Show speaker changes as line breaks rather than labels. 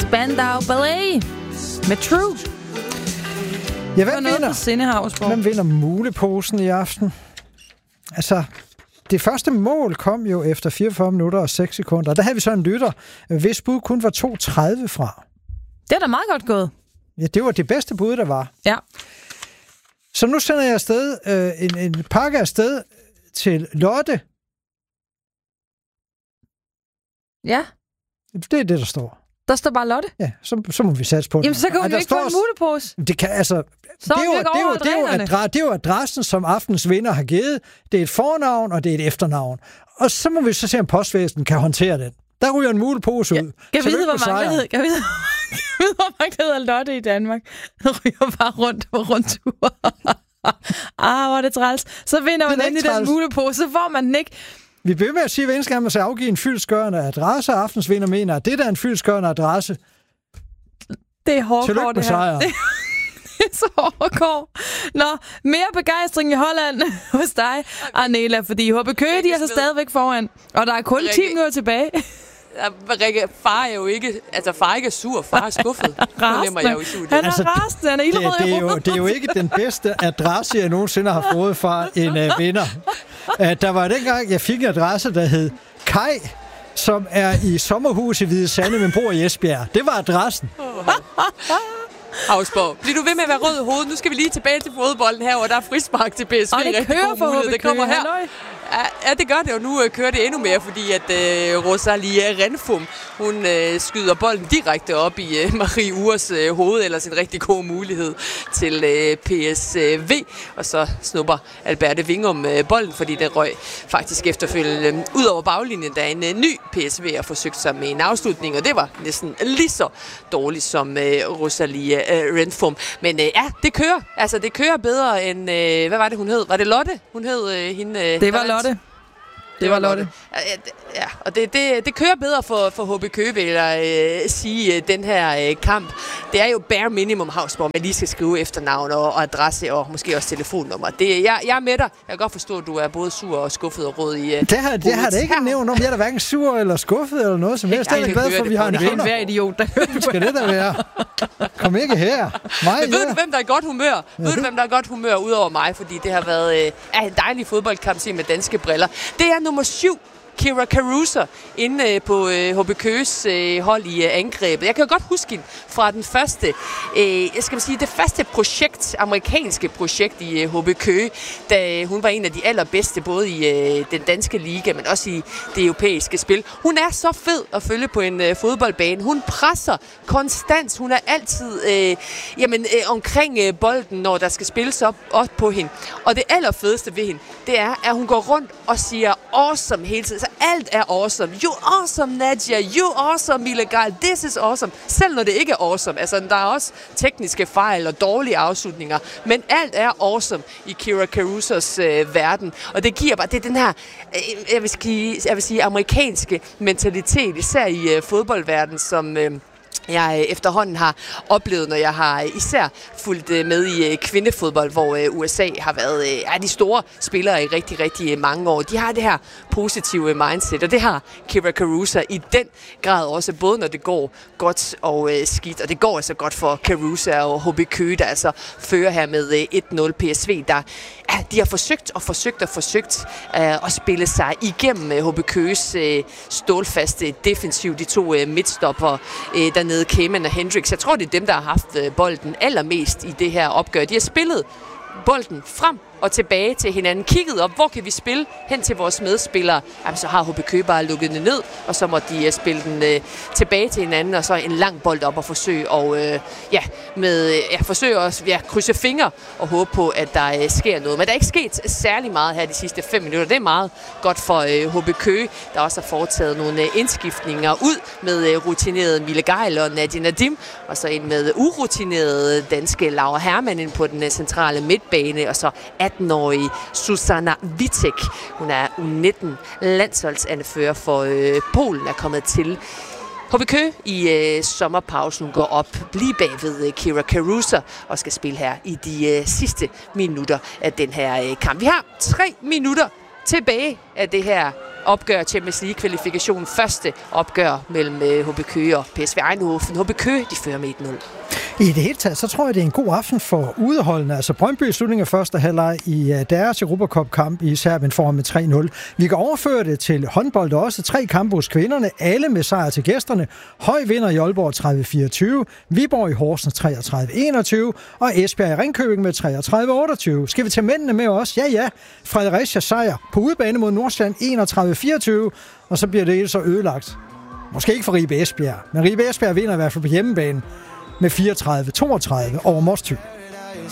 Spandau Ballet med True.
Ja, hvem vinder muleposen i aften? Altså, det første mål kom jo efter 44 minutter og 6 sekunder. Der havde vi så en lytter, hvis bud kun var 2,30 fra.
Det er da meget godt gået.
Ja, det var det bedste bud, der var.
Ja.
Så nu sender jeg afsted en pakke afsted til Lotte.
Ja.
Det er det, der står.
Der står bare Lotte?
Ja, så må vi satse på det.
Jamen, så kan vi ikke få en mulepose.
Det kan altså... Det er jo adressen, som aftens vinder har givet. Det er et fornavn, og det er et efternavn. Og så må vi så se, om postvæsenet kan håndtere den. Der ryger en mulepose ud.
Kan vide, hvor mange hedder Lotte i Danmark? Der ryger bare rundt på rundtur. Hvor er det træls. Så vinder man endelig den mulepose, så får man den ikke.
Vi bliver med at sige, at hver skal man så afgive en fyldestgørende adresse, og aftens vinder mener, at det der er en fyldestgørende adresse.
Det er hårdkår,
tillykke med sejren.
Det er så hårdkår. Nå, mere begejstring i Holland hos dig, Arnela, fordi HB Køge, de er så stadigvæk foran. Og der er kun 10 minutter tilbage.
Rikke, far er jo ikke... Altså, far ikke er sur, far er skuffet.
Han er rasende, han er ildrød.
Det er jo ikke den bedste adresse, jeg nogensinde har fået fra en vinder. Der var dengang, jeg fik en adresse, der hed Kai, som er i sommerhus i Hvide Sande, men bor i Esbjerg. Det var adressen.
Havsborg. Bliver du ved med at være rød i hovedet? Nu skal vi lige tilbage til fodbolden her, og der er frispark til PSV.
Og det kører for HB Køge.
Det kommer her. Ja, det gør det, og nu kører det endnu mere, fordi at Rosalie Renfum, hun skyder bolden direkte op i Marie Ures hoved, eller sin rigtig god mulighed til PSV. Og så snupper Alberte Vingum bolden, fordi den røg faktisk efterfølgende ud over baglinjen, da en ny PSV har forsøgt sig med en afslutning, og det var næsten lige så dårligt som Rosalie Renfum. Men ja, det kører. Altså, det kører bedre end... hvad var det, hun hed? Var det Lotte? Hun hed hende...
Det var Lotte. Det var Lotte.
Ja, og det kører bedre for HB Køge, vil jeg sige, den her kamp. Det er jo bare minimum Havsborg, man lige skal skrive efternavn og adresse og måske også telefonnummer. Jeg er med dig. Jeg kan godt forstå, at du er både sur og skuffet og rød i...
Det har det ikke nævnt om. Jeg er da hverken sur eller skuffet eller noget som helst. Jeg er glad for, at vi har en vinder.
Det er en idiot, der
skal det da være. Kom ikke her.
Ved du, hvem der er i godt humør? Ved du, hvem der er i godt humør udover mig? Fordi det har været en dejlig fodboldkamp med danske briller. Det er nummer 7. Kira Caruso inde på HB Køges hold i angrebet. Jeg kan godt huske hende fra den første, det første projekt, amerikanske projekt i HB Køge, da hun var en af de allerbedste, både i den danske liga, men også i det europæiske spil. Hun er så fed at følge på en fodboldbane. Hun presser konstant. Hun er altid omkring bolden, når der skal spilles op på hende. Og det allerfedeste ved hende, det er, at hun går rundt og siger awesome hele tiden. Alt er awesome. You're awesome, Nadia. You're awesome, Millegal. This is awesome. Selv når det ikke er awesome. Altså, der er også tekniske fejl og dårlige afslutninger. Men alt er awesome i Kira Carusos verden. Og det giver bare... Det er den her, jeg vil sige, amerikanske mentalitet, især i fodboldverdenen, som... jeg efterhånden har oplevet, når jeg har især fulgt med i kvindefodbold, hvor USA har været de store spillere i rigtig, rigtig mange år. De har det her positive mindset, og det har Kira Caruso i den grad også, både når det går godt og skidt. Og det går altså godt for Caruso og HB Køge, der altså fører her med 1-0 PSV, der de har forsøgt at spille sig igennem HB Køges stålfaste defensiv. De to midtstopper dernede, Kamen og Hendricks. Jeg tror, det er dem, der har haft bolden allermest i det her opgør. De har spillet bolden frem og tilbage til hinanden. Kigget op, hvor kan vi spille hen til vores medspillere? Jamen, så har HB Køge bare lukket den ned, og så må de spille den tilbage til hinanden, og så en lang bold op og forsøge at krydse fingre og håbe på, at der sker noget. Men der er ikke sket særlig meget her de sidste 5 minutter. Det er meget godt for HB Køge, der også har foretaget nogle indskiftninger ud med rutineret Mille Geil og Nadia Nadim, og så en med urutineret danske Laura Hermann på den centrale midtbane, og så 18-årige Susanna Witek. Hun er U19 landsholdsanfører for Polen, er kommet til HB Køge i sommerpausen. Hun går op lige bag ved Kira Caruso og skal spille her i de sidste minutter af den her kamp. Vi har 3 minutter tilbage af det her opgør Champions League-kvalifikationen. Første opgør mellem HB Køge og PSV Eindhoven. HB Køge, de fører med 1-0.
I det hele taget, så tror jeg, det er en god aften for udeholdene. Altså Brøndby i slutningen af første halvleg i deres Europacup-kamp i Serbien foran med 3-0. Vi kan overføre det til håndbold også. 3 kampe hos kvinderne, alle med sejr til gæsterne. Høj vinder i Aalborg 30-24, Viborg i Horsens 33-21 og Esbjerg i Ringkøbing med 33-28. Skal vi tage mændene med også? Ja. Fredericia sejr på udebane mod Nordsjælland 31-24, og så bliver det hele så ødelagt. Måske ikke for Ribe Esbjerg, men Ribe Esbjerg vinder i hvert fald på hjemmebane med 34-32 over Mors Thy.